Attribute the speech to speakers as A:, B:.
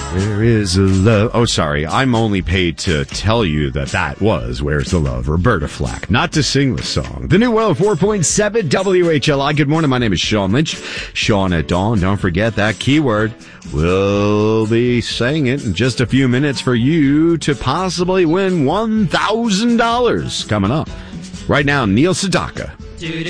A: Where is the love? Oh, sorry. I'm only paid to tell you that was Where's the Love, Roberta Flack, not to sing the song. The new 104.7 WHLI. Good morning. My name is Sean Lynch. Sean at Dawn. Don't forget that keyword. We'll be saying it in just a few minutes for you to possibly win $1,000 coming up. Right now, Neil Sedaka.